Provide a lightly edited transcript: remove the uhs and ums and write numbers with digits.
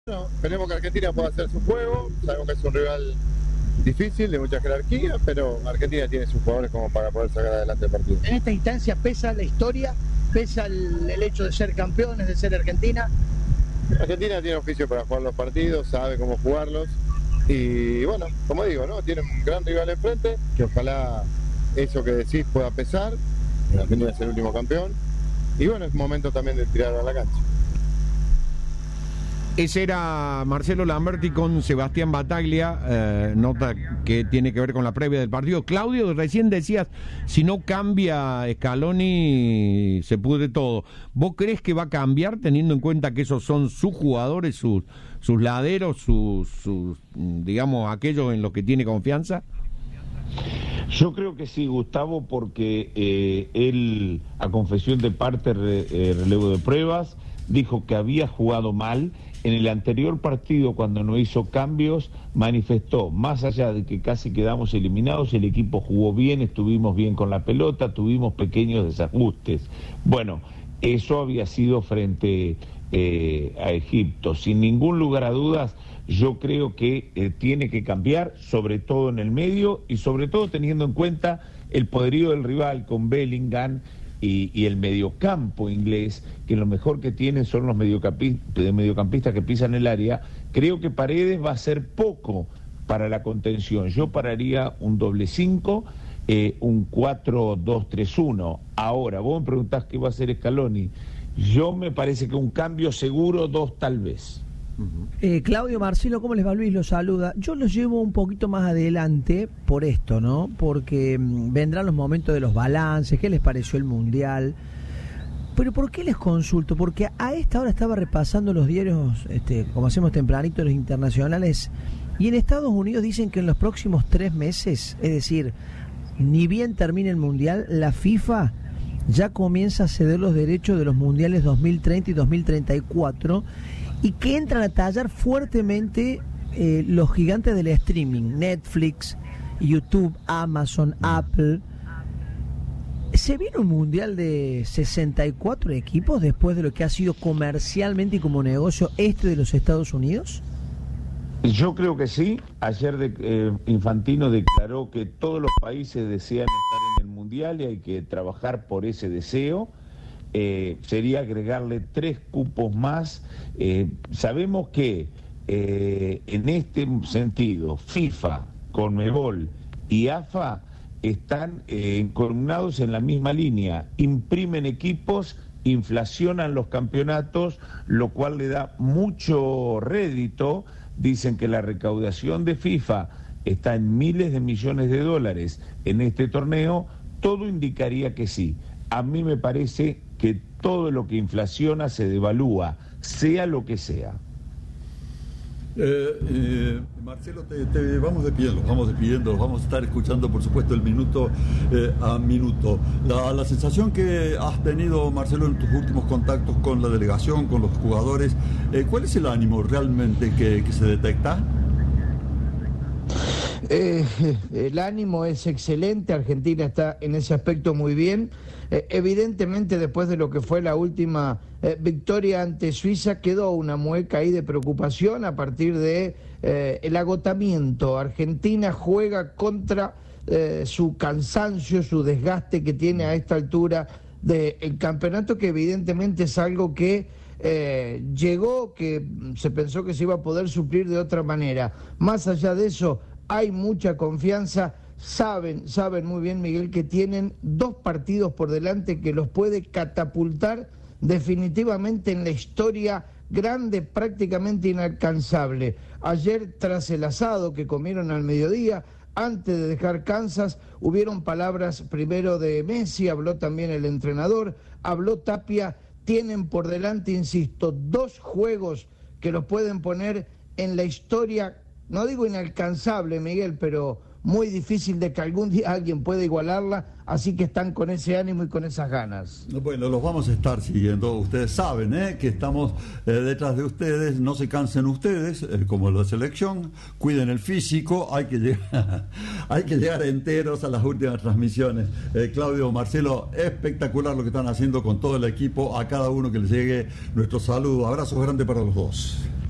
Bueno, esperemos que Argentina pueda hacer su juego. Sabemos que es un rival difícil, de mucha jerarquía, pero Argentina tiene sus jugadores como para poder sacar adelante el partido. En esta instancia pesa la historia, pesa el hecho de ser campeones, de ser Argentina. Argentina tiene oficio para jugar los partidos, sabe cómo jugarlos y bueno, como digo, ¿no? Tiene un gran rival enfrente, que ojalá eso que decís pueda pesar. Argentina es el último campeón y bueno, es momento también de tirar a la cancha. Ese era Marcelo Lamberti con Sebastián Battaglia, nota que tiene que ver con la previa del partido. Claudio, recién decías, si no cambia Scaloni, se pudre todo. ¿Vos crees que va a cambiar teniendo en cuenta que esos son sus jugadores, sus laderos, sus digamos, aquellos en los que tiene confianza? Yo creo que sí, Gustavo, porque él, a confesión de parte, relevo de pruebas, dijo que había jugado mal. En el anterior partido, cuando no hizo cambios, manifestó, más allá de que casi quedamos eliminados, el equipo jugó bien, estuvimos bien con la pelota, tuvimos pequeños desajustes. Bueno, eso había sido frente a Egipto. Sin ningún lugar a dudas, yo creo que tiene que cambiar, sobre todo en el medio y sobre todo teniendo en cuenta el poderío del rival con Bellingham y el mediocampo inglés, que lo mejor que tienen son los mediocampistas que pisan el área. Creo que Paredes va a ser poco para la contención. Yo pararía un doble 5, un 4-2-3-1. Ahora, vos me preguntás qué va a hacer Scaloni. Yo me parece que un cambio seguro, 2 tal vez. Claudio, Marcelo, ¿cómo les va? Luis los saluda. Yo los llevo un poquito más adelante por esto, ¿no? Porque vendrán los momentos de los balances, qué les pareció el Mundial. Pero ¿por qué les consulto? Porque a esta hora estaba repasando los diarios, como hacemos tempranito, los internacionales, y en Estados Unidos dicen que en los próximos 3 meses, es decir, ni bien termine el Mundial, la FIFA ya comienza a ceder los derechos de los Mundiales 2030 y 2034, y que entran a tallar fuertemente los gigantes del streaming, Netflix, YouTube, Amazon, Apple. ¿Se viene un mundial de 64 equipos después de lo que ha sido comercialmente y como negocio de los Estados Unidos? Yo creo que sí. Ayer Infantino declaró que todos los países desean estar en el mundial y hay que trabajar por ese deseo. Sería agregarle 3 cupos más. Sabemos que en este sentido FIFA, CONMEBOL y AFA están encolumnados en la misma línea, imprimen equipos, inflacionan los campeonatos, lo cual le da mucho rédito. Dicen que la recaudación de FIFA está en miles de millones de dólares en este torneo. Todo indicaría que sí. A mí me parece que todo lo que inflaciona se devalúa, sea lo que sea. Marcelo, te vamos despidiendo, vamos a estar escuchando, por supuesto, el minuto a minuto. La sensación que has tenido, Marcelo, en tus últimos contactos con la delegación, con los jugadores, ¿cuál es el ánimo realmente que se detecta? El ánimo es excelente, Argentina está en ese aspecto muy bien. Evidentemente, después de lo que fue la última victoria ante Suiza, quedó una mueca ahí de preocupación a partir de el agotamiento. Argentina juega contra su cansancio, su desgaste que tiene a esta altura del campeonato, que evidentemente es algo que llegó, que se pensó que se iba a poder suplir de otra manera. Más allá de eso, hay mucha confianza. Saben muy bien, Miguel, que tienen 2 partidos por delante que los puede catapultar definitivamente en la historia grande, prácticamente inalcanzable. Ayer, tras el asado que comieron al mediodía, antes de dejar Kansas, hubieron palabras primero de Messi, habló también el entrenador, habló Tapia. Tienen por delante, insisto, 2 juegos que los pueden poner en la historia, no digo inalcanzable, Miguel, pero muy difícil de que algún día alguien pueda igualarla, así que están con ese ánimo y con esas ganas. Bueno, los vamos a estar siguiendo. Ustedes saben que estamos detrás de ustedes. No se cansen ustedes, como la selección, cuiden el físico. Hay que llegar enteros a las últimas transmisiones. Claudio, Marcelo, espectacular lo que están haciendo con todo el equipo. A cada uno que les llegue nuestro saludo. Abrazos grandes para los dos.